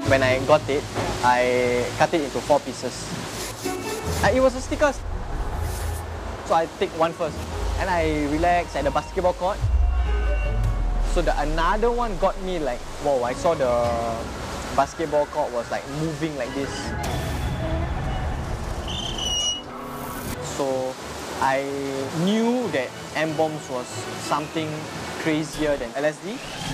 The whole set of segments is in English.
When I got it, I cut it into 4 pieces. It was a sticker. So I take one first. And I relax at the basketball court. So another one got me like, whoa, I saw the basketball court was like moving like this. So I knew that M-bombs was something crazier than LSD.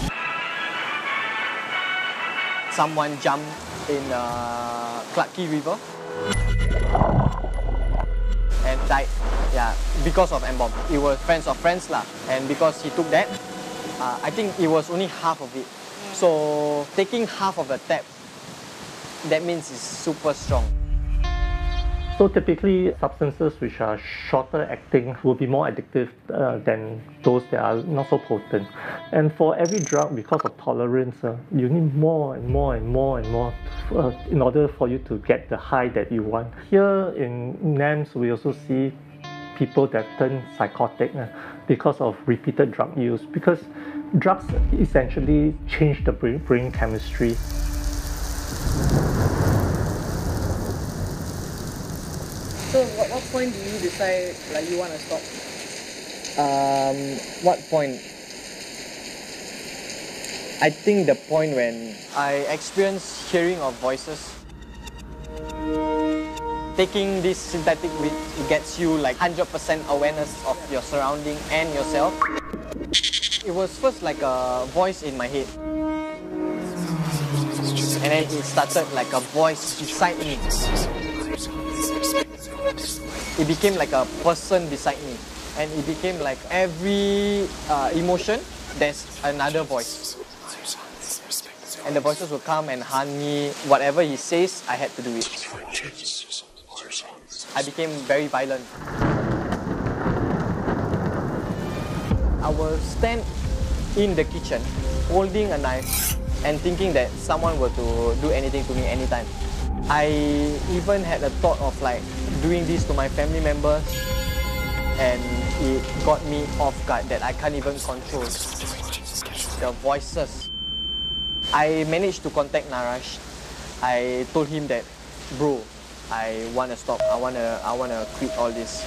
Someone jumped in Clarke Quay River and died, because of M-bomb. It was friends of friends lah, and because he took that, I think it was only half of it. So taking half of the tab, that means it's super strong. So typically, substances which are shorter acting will be more addictive than those that are not so potent. And for every drug, because of tolerance, you need more and more and more and more in order for you to get the high that you want. Here in NAMS, we also see people that turn psychotic because of repeated drug use, because drugs essentially change the brain chemistry. So what point do you decide like you want to stop? What point? I think the point when I experienced hearing of voices. Taking this synthetic weed, it gets you like 100% awareness of your surrounding and yourself. It was first like a voice in my head. And then it started like a voice beside me. It became like a person beside me, and it became like every emotion, there's another voice. And the voices will come and hunt me. Whatever he says, I had to do it. I became very violent. I will stand in the kitchen, holding a knife, and thinking that someone were to do anything to me anytime. I even had a thought of like doing this to my family members, and it got me off guard that I can't even control the voices. I managed to contact Naresh. I told him that, bro, I want to stop. I want to quit all this.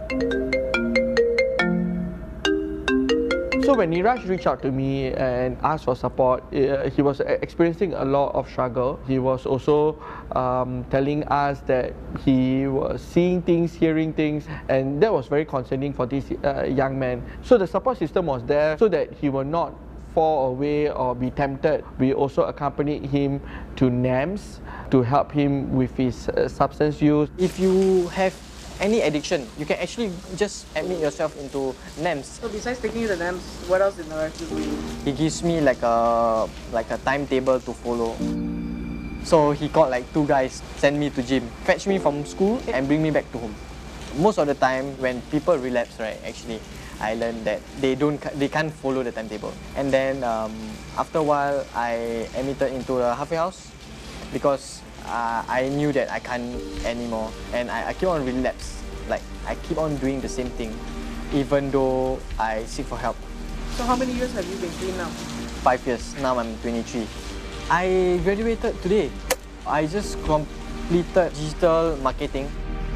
So when Niraj reached out to me and asked for support, he was experiencing a lot of struggle. He was also telling us that he was seeing things, hearing things, and that was very concerning for this young man. So the support system was there so that he will not fall away or be tempted. We also accompanied him to NAMS to help him with his substance use. If you have any addiction, you can actually just admit yourself into NAMS. So besides taking you to NAMS, what else did Naresh do for you? He gives me like a timetable to follow. So he called like 2 guys, send me to gym, fetch me from school and bring me back to home. Most of the time when people relapse, right, actually, I learned that they can't follow the timetable. And then after a while, I admitted into a halfway house because I knew that I can't anymore, and I keep on relapse. Like I keep on doing the same thing, even though I seek for help. So how many years have you been clean now? 5 years. Now I'm 23. I graduated today. I just completed digital marketing.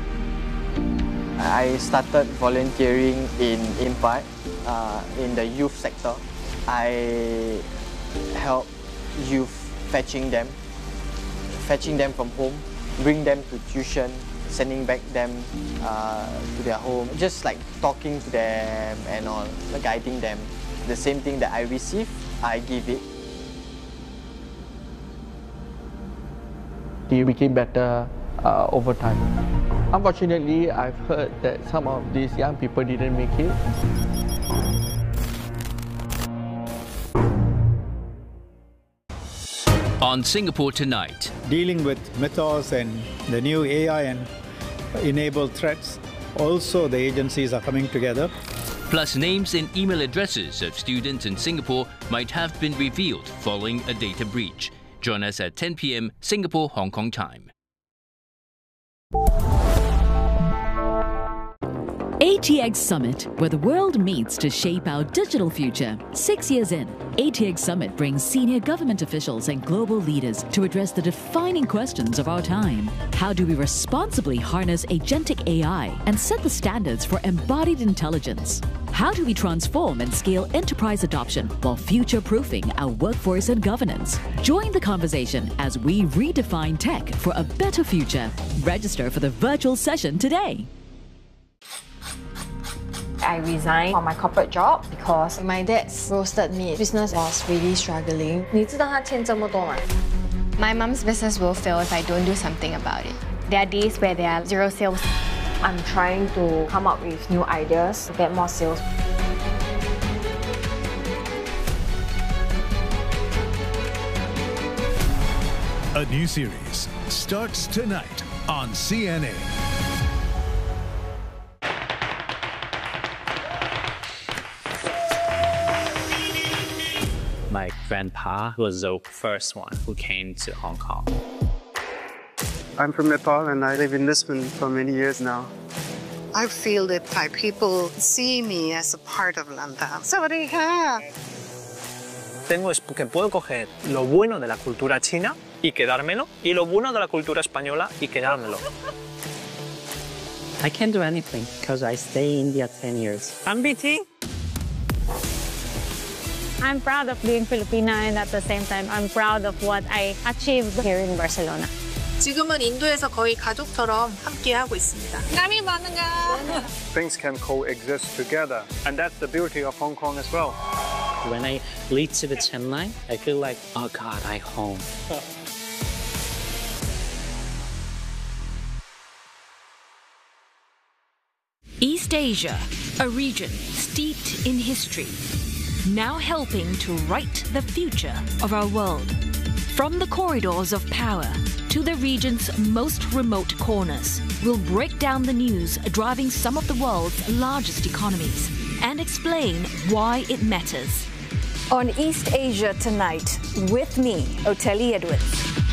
I started volunteering in IMPART, in the youth sector. I help youth fetching them from home, bring them to tuition, sending back them to their home, just like talking to them and all, guiding them. The same thing that I receive, I give it. He became better over time. Unfortunately, I've heard that some of these young people didn't make it. On Singapore Tonight. Dealing with mythos and the new AI and enabled threats, also the agencies are coming together. Plus, names and email addresses of students in Singapore might have been revealed following a data breach. Join us at 10 p.m. Singapore-Hong Kong time. ATX Summit, where the world meets to shape our digital future. 6 years in, ATX Summit brings senior government officials and global leaders to address the defining questions of our time. How do we responsibly harness agentic AI and set the standards for embodied intelligence? How do we transform and scale enterprise adoption while future-proofing our workforce and governance? Join the conversation as we redefine tech for a better future. Register for the virtual session today. I resigned from my corporate job because my dad's roasted meat business was really struggling. 你知道他欠这么多吗? My mom's business will fail if I don't do something about it. There are days where there are 0 sales. I'm trying to come up with new ideas to get more sales. A new series starts tonight on CNA. My grandpa was the first one who came to Hong Kong. I'm from Nepal and I live in Lisbon for many years now. I feel that Thai people see me as a part of Lantau. ¡Sawadee-ka! Tengo que puedo coger lo bueno de la cultura china y quedármelo, y lo bueno de la cultura española y quedármelo. I can't do anything because I stay in India 10 years. I'm BT. I'm proud of being Filipina, and at the same time, I'm proud of what I achieved here in Barcelona. 지금은 인도에서 거의 가족처럼 함께 하고 있습니다. Kami bangga. Things can coexist together, and that's the beauty of Hong Kong as well. When I lead to the Chen line, I feel like, oh God, I'm home. East Asia, a region steeped in history, now helping to write the future of our world. From the corridors of power to the region's most remote corners, we'll break down the news driving some of the world's largest economies and explain why it matters. On East Asia Tonight, with me, Oteli Edwards.